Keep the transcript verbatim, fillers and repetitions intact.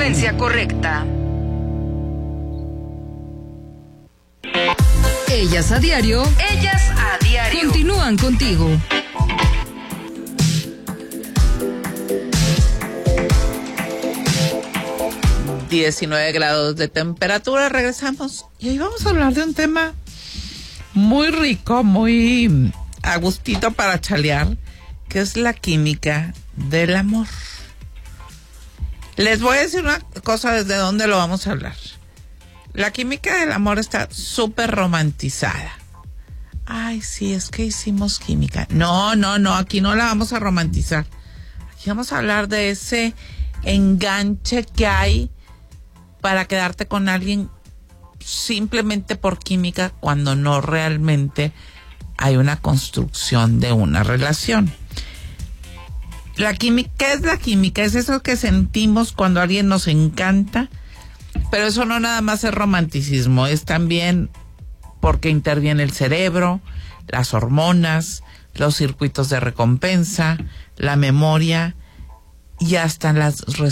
frecuencia correcta. Ellas a diario. Ellas a diario. Continúan contigo. diecinueve grados de temperatura, regresamos y hoy vamos a hablar de un tema muy rico, muy a gustito para chalear, que es la química del amor. Les voy a decir una cosa desde dónde lo vamos a hablar. La química del amor está súper romantizada. Ay, sí, es que hicimos química. No, no, no, aquí no la vamos a romantizar. Aquí vamos a hablar de ese enganche que hay para quedarte con alguien simplemente por química cuando no realmente hay una construcción de una relación. La química, ¿qué es la química? Es eso que sentimos cuando alguien nos encanta, pero eso no nada más es romanticismo, es también porque interviene el cerebro, las hormonas, los circuitos de recompensa, la memoria y hasta las